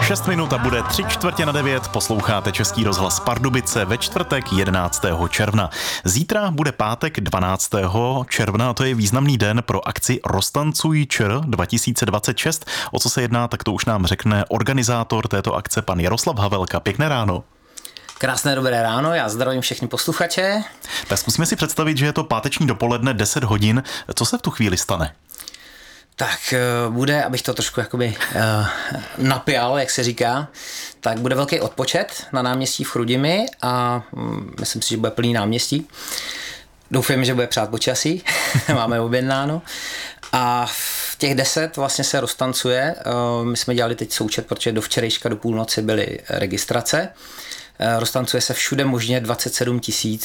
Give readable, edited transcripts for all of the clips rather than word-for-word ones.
6 minut a bude 8:45. Posloucháte Český rozhlas Pardubice ve čtvrtek 11. června. Zítra bude pátek 12. června a to je významný den pro akci Roztancuj ČR 2026. O co se jedná, tak to už nám řekne organizátor této akce, pan Jaroslav Havelka. Pěkné ráno. Krásné dobré ráno, já zdravím všechny posluchače. Tak zkusíme si představit, že je to páteční dopoledne 10 hodin. Co se v tu chvíli stane? Tak bude, abych to trošku napjal, jak se říká, tak bude velký odpočet na náměstí v Chrudimi a myslím si, že bude plný náměstí. Doufám, že bude přát počasí, máme objednáno. A v těch 10 vlastně se roztancuje. My jsme dělali teď součet, protože do včerejška do půlnoci byly registrace. Roztancuje se všude možně 27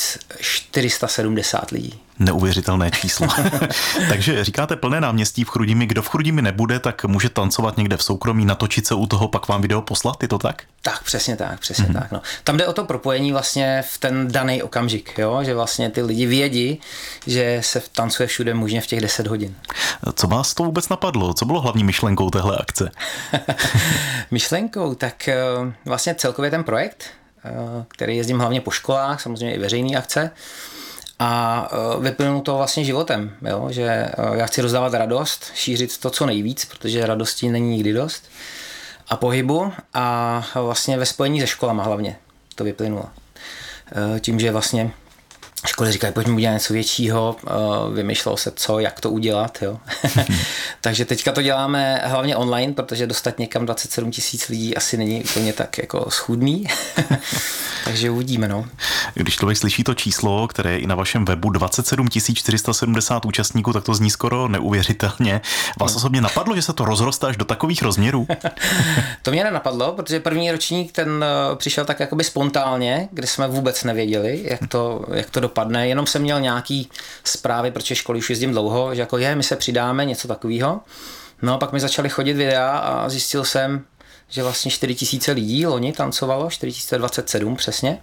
470 lidí. Neuvěřitelné číslo. Takže říkáte plné náměstí v Chrudimi. Kdo v Chrudimi nebude, tak může tancovat někde v soukromí, natočit se u toho, pak vám video poslat, je to tak? Tak, přesně tak. No. Tam jde o to propojení vlastně v ten daný okamžik, jo? Že vlastně ty lidi vědí, že se tancuje všude možně v těch 10 hodin. Co vás to vůbec napadlo? Co bylo hlavní myšlenkou téhle akce? Myšlenkou, tak vlastně celkově ten projekt, který jezdím hlavně po školách, samozřejmě i veřejné akce, a vyplnul to vlastně životem, jo? Že já chci rozdávat radost, šířit to co nejvíc, protože radosti není nikdy dost, a pohybu, a vlastně ve spojení se školama hlavně to vyplynulo. Tím, že vlastně školy říkají, pojďme udělat něco většího, vymýšlelo se co, jak to udělat. Jo. Takže teďka to děláme hlavně online, protože dostat někam 27 000 lidí asi není úplně tak jako schůdný. Takže uvidíme. No. Když člověk slyší to číslo, které je i na vašem webu, 27 470 účastníků, tak to zní skoro neuvěřitelně. Vás osobně napadlo, že se to rozroste až do takových rozměrů? To mě nenapadlo, protože první ročník ten přišel tak jakoby spontánně, kde jsme vůbec nevěděli, jak to dopadne. Jenom jsem měl nějaký zprávy, protože školy už jezdím dlouho, že jako my se přidáme, něco takového. No a pak mi začaly chodit videa a zjistil jsem, že vlastně 4 000 lidí loni tancovalo, 4027 přesně.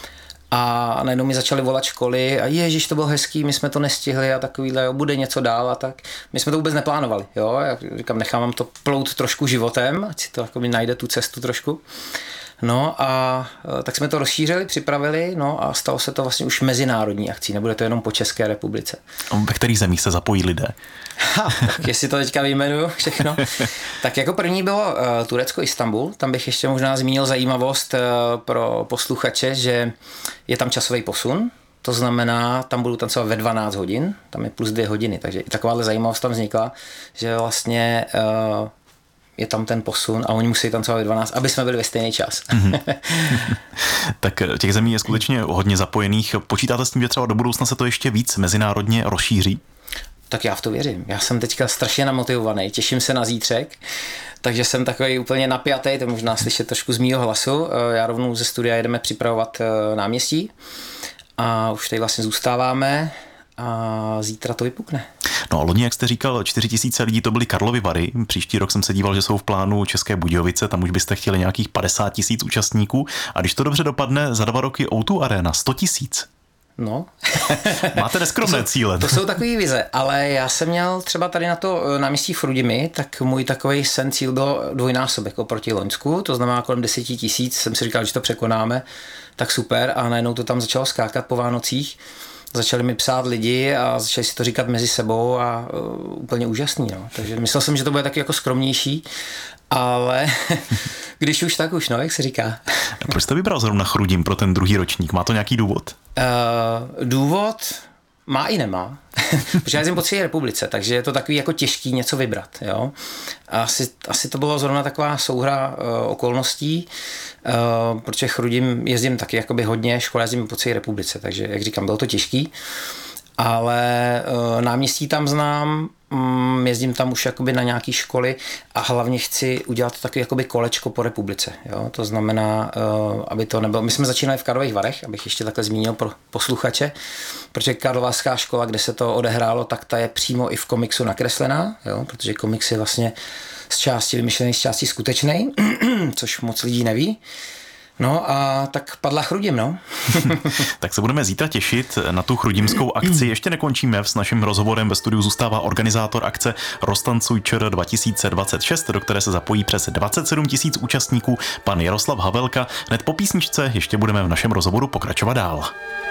A najednou mi začaly volat školy a ježiš, to bylo hezký, my jsme to nestihli a takovýhle, jo, bude něco dál a tak. My jsme to vůbec neplánovali, jo, jak říkám, nechám to plout trošku životem, ať si to jakoby najde tu cestu trošku. No a tak jsme to rozšířili, připravili, no a stalo se to vlastně už mezinárodní akcí, nebude to jenom po České republice. Ve kterých zemích se zapojí lidé? Tak jestli to teďka vyjmenuju všechno. Tak jako první bylo Turecko, Istanbul, tam bych ještě možná zmínil zajímavost pro posluchače, že je tam časový posun, to znamená, tam budu tancovat ve 12 hodin, tam je plus 2 hodiny, takže i takováhle zajímavost tam vznikla, že vlastně je tam ten posun a oni musí tancovat ve 12, aby jsme byli ve stejný čas. Tak těch zemí je skutečně hodně zapojených. Počítáte s tím, že třeba do budoucna se to ještě víc mezinárodně rozšíří? Tak já v to věřím. Já jsem teďka strašně namotivovaný, těším se na zítřek, takže jsem takový úplně napjatý, to možná slyšet trošku z mýho hlasu. Já rovnou ze studia jedeme připravovat náměstí a už tady vlastně zůstáváme a zítra to vypukne. No a loni, jak jste říkal, 4 000 lidí, to byly Karlovy Vary. Příští rok jsem se díval, že jsou v plánu České Budějovice, tam už byste chtěli nějakých 50 000 účastníků. A když to dobře dopadne, za 2 roky O2 Arena, 100 000. No. Máte neskromné cíle. To jsou takový vize, ale já jsem měl třeba tady na to náměstí v Chrudimi, tak můj takový sen cíl byl dvojnásobek oproti loňsku, to znamená kolem 10 000, jsem si říkal, že to překonáme, tak super, a najednou to tam začalo skákat po Vánocích. Začali mi psát lidi a začali si to říkat mezi sebou a úplně úžasný. No. Takže myslel jsem, že to bude taky jako skromnější, ale když už tak už, no, jak se říká. Proč jste vybral zrovna Chrudim pro ten druhý ročník? Má to nějaký důvod? Důvod má i nemá. Protože já jsem po celé republice, takže je to takový jako těžký něco vybrat. Jo? Asi to bylo zrovna taková souhra okolností, protože Chrudim jezdím taky jakoby hodně, škola jezdím po celé republice, takže jak říkám, bylo to těžký, ale náměstí tam znám, jezdím tam už jakoby na nějaký školy a hlavně chci udělat takový jakoby kolečko po republice. Jo? To znamená, aby to nebylo... My jsme začínali v Karlových Varech, abych ještě takhle zmínil pro posluchače, protože Karlovarská škola, kde se to odehrálo, tak ta je přímo i v komiksu nakreslená, jo? Protože komiks je vlastně z části vymyšlený, z části skutečný, což moc lidí neví. No a tak padla Chrudim, no. Tak se budeme zítra těšit na tu chrudimskou akci. Ještě nekončíme s naším rozhovorem. Ve studiu zůstává organizátor akce Roztancuj ČR 2026, do které se zapojí přes 27 000 účastníků, pan Jaroslav Havelka. Hned po písničce ještě budeme v našem rozhovoru pokračovat dál.